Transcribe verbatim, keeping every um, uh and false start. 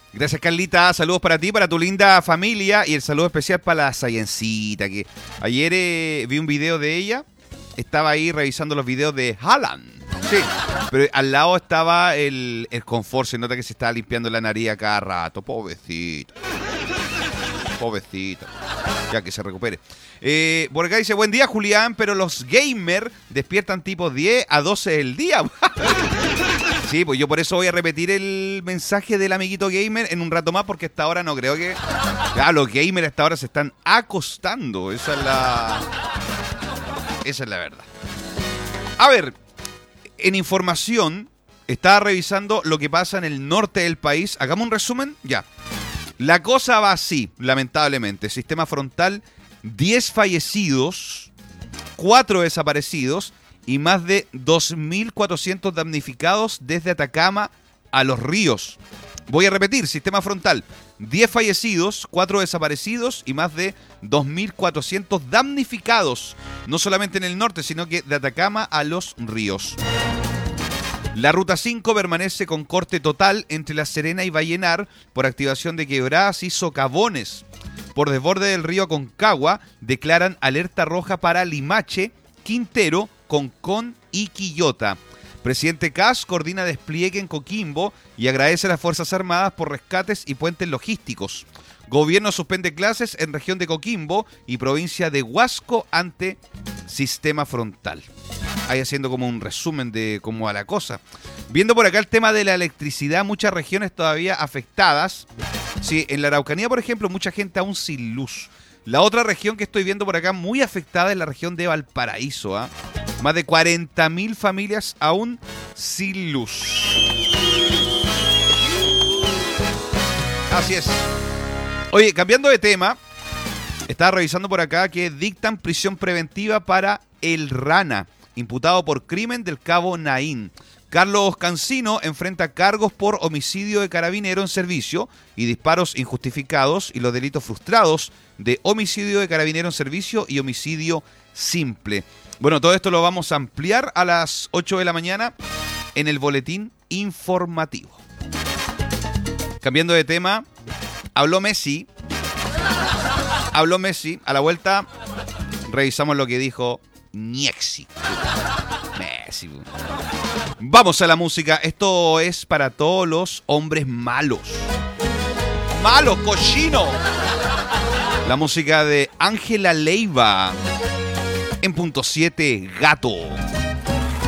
Gracias, Carlita. Saludos para ti, para tu linda familia. Y el saludo especial para la Sayencita, que ayer eh, vi un video de ella. Estaba ahí revisando los videos de Haaland. Sí, pero al lado estaba el, el confort. Se nota que se estaba limpiando la nariz a cada rato. Pobrecito. Pobrecito. Ya que se recupere. Eh, por acá dice, buen día, Julián, pero los gamers despiertan tipo diez a doce del día. Sí, pues yo por eso voy a repetir el mensaje del amiguito gamer en un rato más, porque hasta ahora no creo que... Claro, los gamers hasta ahora se están acostando. Esa es la... Esa es la verdad. A ver, en información, estaba revisando lo que pasa en el norte del país. Hagamos un resumen, ya. La cosa va así, lamentablemente. Sistema frontal, diez fallecidos, cuatro desaparecidos y más de dos mil cuatrocientos damnificados desde Atacama a Los Ríos. Voy a repetir, sistema frontal, diez fallecidos, cuatro desaparecidos y más de dos mil cuatrocientos damnificados. No solamente en el norte, sino que de Atacama a Los Ríos. La Ruta cinco permanece con corte total entre La Serena y Vallenar por activación de quebradas y socavones. Por desborde del río Aconcagua declaran alerta roja para Limache, Quintero, Concón y Quillota. Presidente Kast coordina despliegue en Coquimbo y agradece a las Fuerzas Armadas por rescates y puentes logísticos. Gobierno suspende clases en región de Coquimbo y provincia de Huasco ante sistema frontal. Ahí haciendo como un resumen de cómo va la cosa. Viendo por acá el tema de la electricidad, muchas regiones todavía afectadas. Sí, en la Araucanía, por ejemplo, mucha gente aún sin luz. La otra región que estoy viendo por acá muy afectada es la región de Valparaíso. ¿eh? Más de cuarenta mil familias aún sin luz. Así es. Oye, cambiando de tema, estaba revisando por acá que dictan prisión preventiva para el Rana, imputado por crimen del Cabo Naín. Carlos Cancino enfrenta cargos por homicidio de carabinero en servicio y disparos injustificados y los delitos frustrados de homicidio de carabinero en servicio y homicidio simple. Bueno, todo esto lo vamos a ampliar a las ocho de la mañana en el boletín informativo. Cambiando de tema, habló Messi. Habló Messi. A la vuelta revisamos lo que dijo Niexi. Messi. Vamos a la música. Esto es para todos los hombres malos. Malos, cochino. La música de Ángela Leiva. En punto siete, Gato.